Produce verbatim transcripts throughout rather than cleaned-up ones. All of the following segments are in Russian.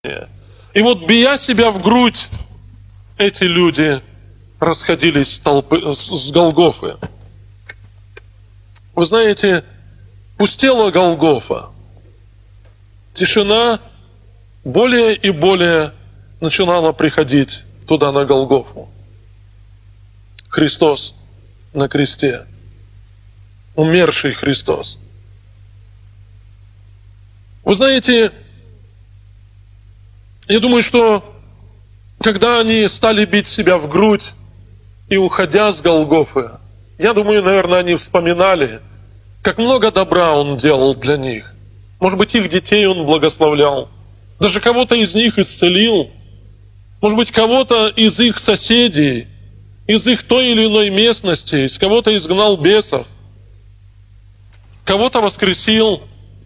И вот, бия себя в грудь, эти люди расходились с, толпы, с Голгофы. Вы знаете, пустела Голгофа. Тишина более и более начинала приходить туда, на Голгофу. Христос на кресте. Умерший Христос. Вы знаете, я думаю, что когда они стали бить себя в грудь и уходя с Голгофы, я думаю, наверное, они вспоминали, как много добра Он делал для них. Может быть, их детей Он благословлял. Даже кого-то из них исцелил. Может быть, кого-то из их соседей, из их той или иной местности, из кого-то изгнал бесов, кого-то воскресил.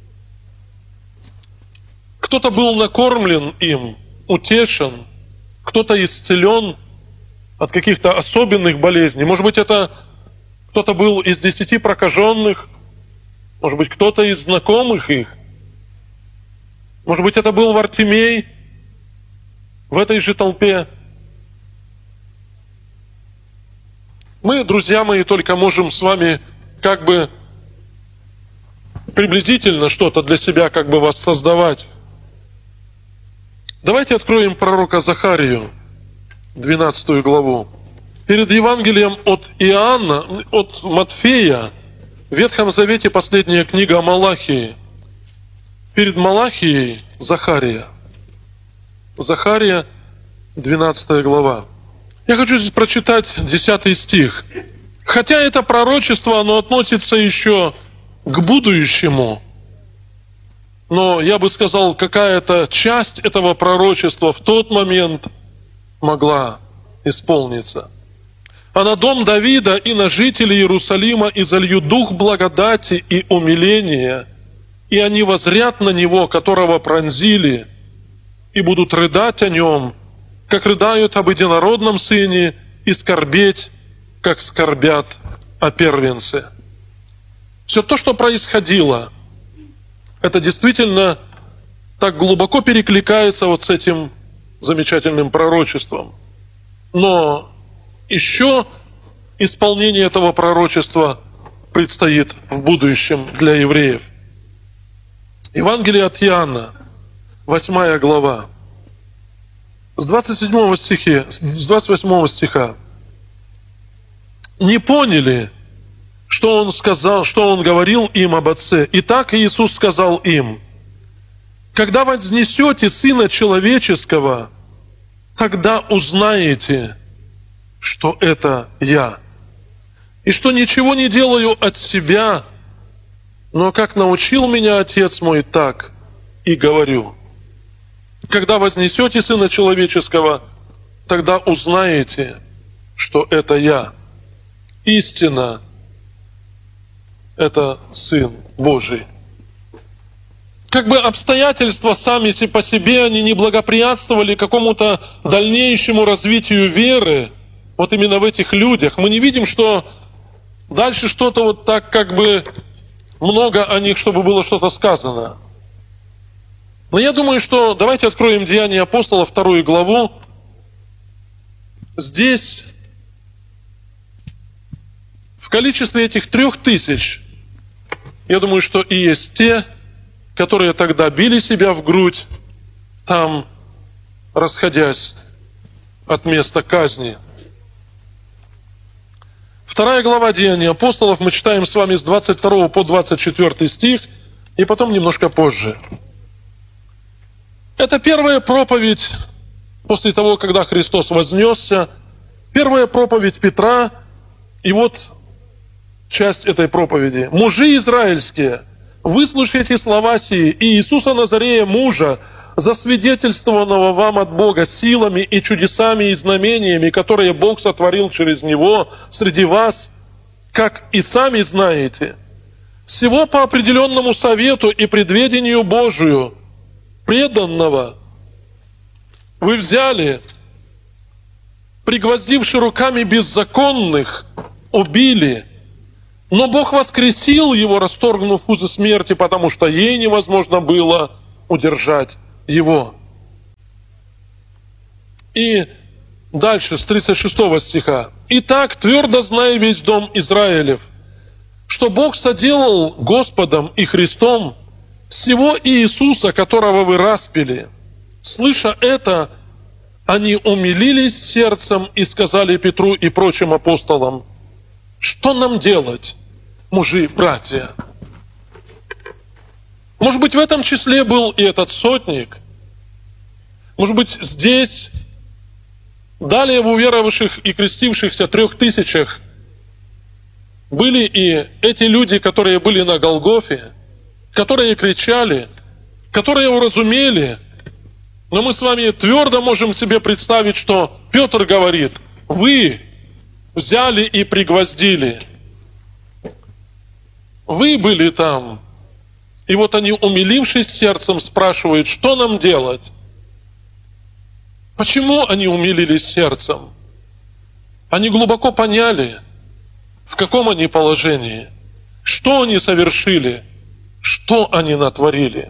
Кто-то был накормлен им, утешен, кто-то исцелен от каких-то особенных болезней. Может быть, это кто-то был из десяти прокаженных, может быть, кто-то из знакомых их. Может быть, это был Вартимей в этой же толпе. Мы, друзья мои, только можем с вами как бы приблизительно что-то для себя как бы воссоздавать. Давайте откроем пророка Захарию, двенадцатую главу. Перед Евангелием от Иоанна, от Матфея, в Ветхом Завете последняя книга о Малахии. Перед Малахией Захария. Захария, двенадцатая глава. Я хочу здесь прочитать десятый стих. Хотя это пророчество, оно относится еще к будущему, но я бы сказал, какая-то часть этого пророчества в тот момент могла исполниться. А на дом Давида и на жителей Иерусалима изолью дух благодати и умиления, и они воззрят на него, которого пронзили, и будут рыдать о нем, как рыдают об единородном сыне, и скорбеть, как скорбят о первенце. Все то, что происходило, это действительно так глубоко перекликается вот с этим замечательным пророчеством. Но еще исполнение этого пророчества предстоит в будущем для евреев. Евангелие от Иоанна, восьмая глава, с двадцать седьмого стиха, с двадцать восьмого стиха. Не поняли, что Он сказал, что Он говорил им об Отце. Итак, Иисус сказал им: когда вознесете Сына Человеческого, тогда узнаете, что это Я, и что ничего не делаю от себя, но как научил меня Отец мой, так и говорю. Когда вознесете Сына Человеческого, тогда узнаете, что это Я. Истина — это Сын Божий. Как бы обстоятельства сами по себе, они не благоприятствовали какому-то дальнейшему развитию веры, вот именно в этих людях. Мы не видим, что дальше что-то вот так как бы много о них, чтобы было что-то сказано. Но я думаю, что давайте откроем Деяния апостолов, вторую главу. Здесь в количестве этих трех тысяч, я думаю, что и есть те, которые тогда били себя в грудь, там расходясь от места казни. Вторая глава Деяний апостолов, мы читаем с вами с двадцать второго по двадцать четвёртый стих, и потом немножко позже. Это первая проповедь после того, когда Христос вознесся, первая проповедь Петра, и вот часть этой проповеди. «Мужи израильские, выслушайте слова сии, и Иисуса Назарея, мужа, засвидетельствованного вам от Бога силами и чудесами и знамениями, которые Бог сотворил через Него среди вас, как и сами знаете, всего по определенному совету и предведению Божию, преданного, вы взяли, пригвоздивши руками беззаконных, убили, но Бог воскресил его, расторгнув узы смерти, потому что ей невозможно было удержать его. И дальше, с тридцать шестого стиха. «Итак, твердо зная весь дом Израилев, что Бог соделал Господом и Христом сего Иисуса, которого вы распяли. Слыша это, они умилились сердцем и сказали Петру и прочим апостолам: что нам делать, мужи, братья?» Может быть, в этом числе был и этот сотник. Может быть, здесь, далее в уверовавших и крестившихся трех тысячах, были и эти люди, которые были на Голгофе, которые кричали, которые уразумели. Но мы с вами твердо можем себе представить, что Петр говорит: вы взяли и пригвоздили. Вы были там. И вот они, умилившись сердцем, спрашивают: что нам делать? Почему они умилились сердцем? Они глубоко поняли, в каком они положении, что они совершили, что они натворили,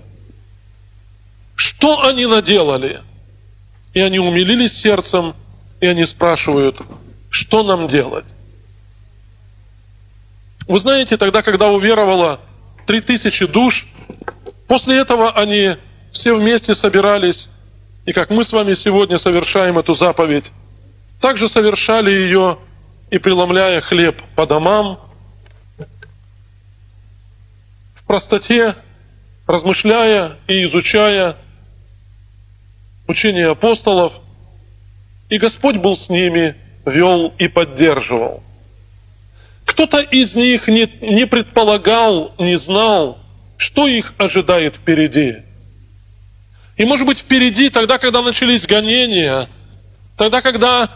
что они наделали. И они умилились сердцем, и они спрашивают: что нам делать? Вы знаете, тогда, когда уверовало три тысячи душ, после этого они все вместе собирались, и как мы с вами сегодня совершаем эту заповедь, также совершали ее и преломляя хлеб по домам, в простоте, размышляя и изучая учение апостолов, и Господь был с ними, вел и поддерживал. Кто-то из них не, не предполагал, не знал, что их ожидает впереди. И, может быть, впереди, тогда, когда начались гонения, тогда, когда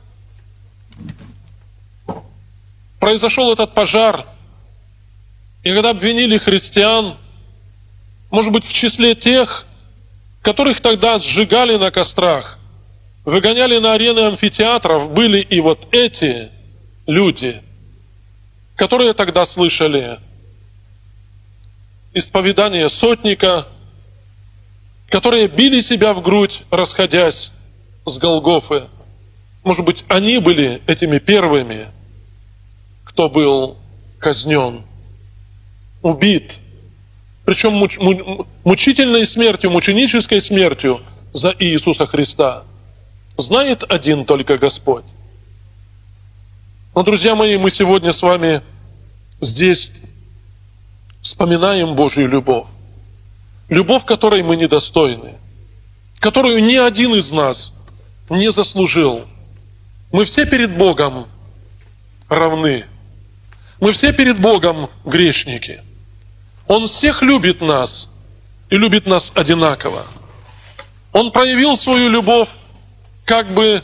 произошел этот пожар, и когда обвинили христиан, может быть, в числе тех, которых тогда сжигали на кострах, выгоняли на арены амфитеатров, были и вот эти люди, которые тогда слышали исповедание сотника, которые били себя в грудь, расходясь с Голгофы. Может быть, они были этими первыми, кто был казнен, убит, причем муч, мучительной смертью, мученической смертью за Иисуса Христа. Знает один только Господь. Но, друзья мои, мы сегодня с вами здесь вспоминаем Божью любовь. Любовь, которой мы недостойны, которую ни один из нас не заслужил. Мы все перед Богом равны. Мы все перед Богом грешники. Он всех любит нас и любит нас одинаково. Он проявил свою любовь как бы,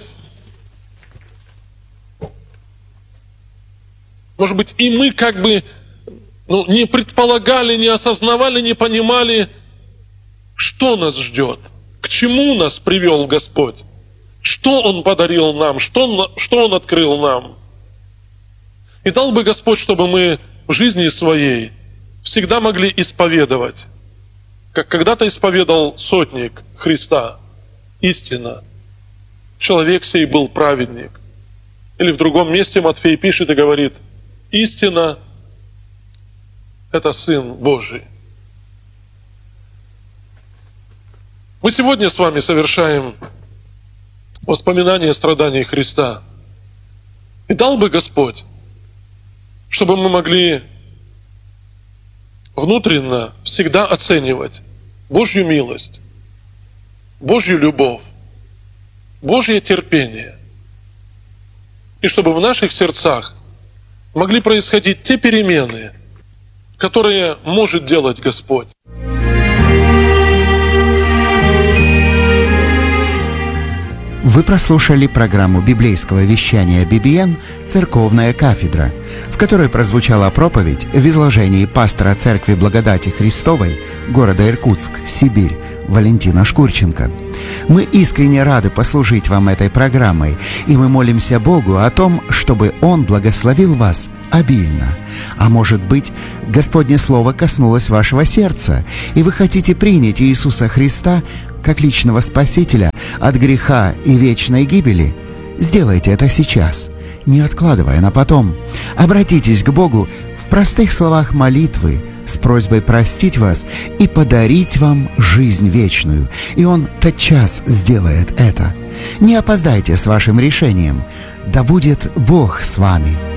может быть, и мы как бы ну, не предполагали, не осознавали, не понимали, что нас ждет, к чему нас привел Господь, что Он подарил нам, что Он, что Он открыл нам. И дал бы Господь, чтобы мы в жизни своей всегда могли исповедовать, как когда-то исповедал сотник Христа, истина. Человек сей был праведник. Или в другом месте Матфей пишет и говорит: истина – это Сын Божий. Мы сегодня с вами совершаем воспоминание страданий Христа. И дал бы Господь, чтобы мы могли внутренно всегда оценивать Божью милость, Божью любовь, Божье терпение. И чтобы в наших сердцах могли происходить те перемены, которые может делать Господь. Вы прослушали программу библейского вещания би би эн «Церковная кафедра», в которой прозвучала проповедь в изложении пастора Церкви Благодати Христовой города Иркутск, Сибирь, Валентина Шкурченко. Мы искренне рады послужить вам этой программой, и мы молимся Богу о том, чтобы Он благословил вас обильно. А может быть, Господне Слово коснулось вашего сердца, и вы хотите принять Иисуса Христа как личного Спасителя, от греха и вечной гибели, сделайте это сейчас, не откладывая на потом. Обратитесь к Богу в простых словах молитвы с просьбой простить вас и подарить вам жизнь вечную, и Он тотчас сделает это. Не опоздайте с вашим решением. Да будет Бог с вами.